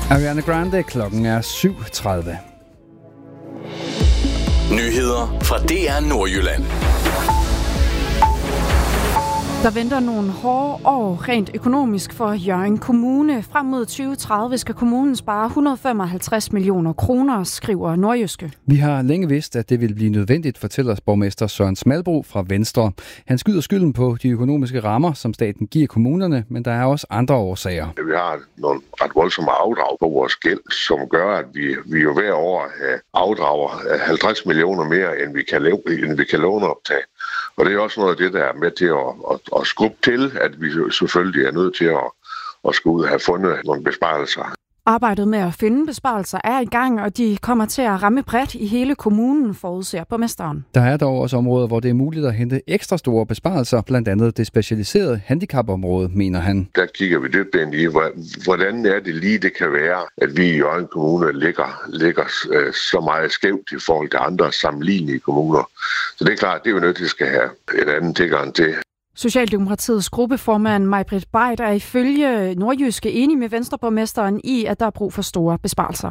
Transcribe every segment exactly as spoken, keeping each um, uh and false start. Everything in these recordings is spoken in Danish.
Ariana Grande, klokken er syv tredive. Nyheder fra D R Nordjylland. Der venter nogle hårde år rent økonomisk for Hjørring Kommune. Frem mod tyve tredive skal kommunen spare et hundrede og femoghalvtreds millioner kroner, skriver Nordjyske. Vi har længe vidst, at det vil blive nødvendigt, fortæller borgmester Søren Smalbro fra Venstre. Han skyder skylden på de økonomiske rammer, som staten giver kommunerne, men der er også andre årsager. Vi har nogle ret voldsomme afdrag på vores gæld, som gør, at vi, vi jo hver år afdrager halvtreds millioner mere, end vi kan, lave, end vi kan låneoptage. Og det er også noget af det, der er med til at, at, at skubbe til, at vi selvfølgelig er nødt til at, at skulle ud og have fundet nogle besparelser. Arbejdet med at finde besparelser er i gang, og de kommer til at ramme bredt i hele kommunen, forudser borgmesteren. Der er dog også områder, hvor det er muligt at hente ekstra store besparelser, blandt andet det specialiserede handicapområde, mener han. Der kigger vi lidt ind i, hvordan er det lige, det kan være, at vi i Hjørring Kommune ligger, ligger så meget skævt i forhold til andre sammenlignelige kommuner. Så det er klart, det er jo nødt til at skal have en anden tilgang til. Socialdemokratiets gruppeformand Maj-Britt Beit er ifølge Nordjyske enig med Venstreborgmesteren i, at der er brug for store besparelser.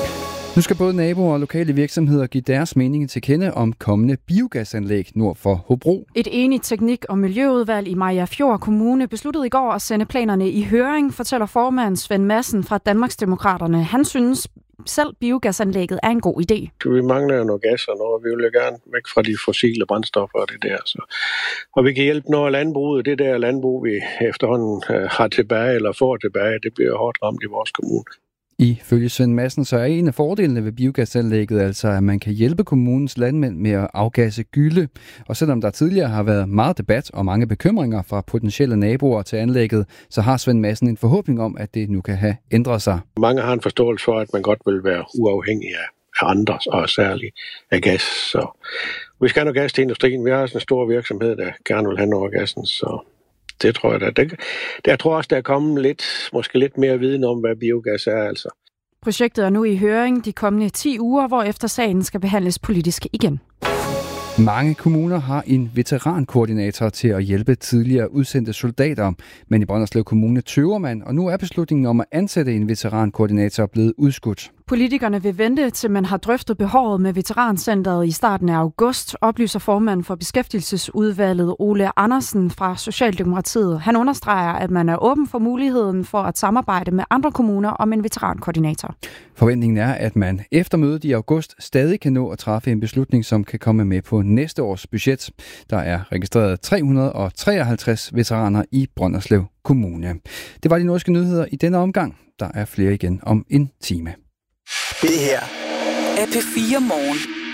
Nu skal både naboer og lokale virksomheder give deres mening til kende om kommende biogasanlæg nord for Hobro. Et enigt teknik- og miljøudvalg i Mariagerfjord Kommune besluttede i går at sende planerne i høring, fortæller formand Svend Madsen fra Danmarksdemokraterne. Han synes selv biogasanlægget er en god idé. Vi mangler jo noget gas og noget, vi vil jo gerne væk fra de fossile brændstoffer og det der. Så. Og vi kan hjælpe noget af landbruget, det der landbrug, vi efterhånden har tilbage eller får tilbage, det bliver hårdt ramt i vores kommune. Ifølge Svend Madsen, så er en af fordelene ved biogasanlægget altså, at man kan hjælpe kommunens landmænd med at afgasse gylde. Og selvom der tidligere har været meget debat og mange bekymringer fra potentielle naboer til anlægget, så har Svend Madsen en forhåbning om, at det nu kan have ændret sig. Mange har en forståelse for, at man godt vil være uafhængig af andre, og særligt af gas. Så vi skal have noget gas til industrien. Vi har også en stor virksomhed, der gerne vil have noget af gassen, så det tror jeg da. Det, jeg tror også, der er kommet lidt, måske lidt mere viden om, hvad biogas er altså. Projektet er nu i høring de kommende ti uger, hvor efter sagen skal behandles politisk igen. Mange kommuner har en veterankoordinator til at hjælpe tidligere udsendte soldater, men i Brønderslev Kommune tøver man, og nu er beslutningen om at ansætte en veterankoordinator blevet udskudt. Politikerne vil vente, til man har drøftet behovet med veterancentret i starten af august, oplyser formanden for beskæftigelsesudvalget Ole Andersen fra Socialdemokratiet. Han understreger, at man er åben for muligheden for at samarbejde med andre kommuner om en veterankoordinator. Forventningen er, at man efter mødet i august stadig kan nå at træffe en beslutning, som kan komme med på næste års budget. Der er registreret tre hundrede og treoghalvtreds veteraner i Brønderslev Kommune. Det var de norske nyheder i denne omgang. Der er flere igen om en time. Det her er P fire Morgen.